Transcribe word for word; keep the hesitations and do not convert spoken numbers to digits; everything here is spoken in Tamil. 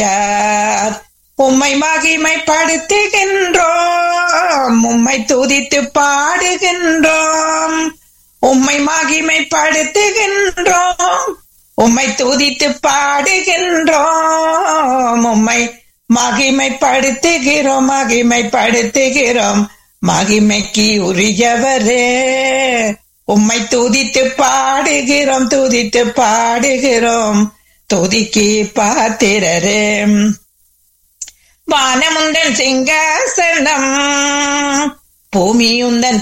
உம்மை மகிமைப்படுத்துகின்றோம், உம்மை துதித்து பாடுகின்றோம், உம்மை மகிமைப்படுத்துகின்றோம், உம்மை துதித்து பாடுகின்றோம், உம்மை மகிமைப்படுத்துகிறோம் மகிமைப்படுத்துகிறோம் மகிமைக்கு உரியவரே. உம்மை துதித்து பாடுகிறோம் துதித்து பாடுகிறோம் துதிக்கு பாத்திரரே. வானமுந்தன் சிங்காசனம், பூமியுந்தன்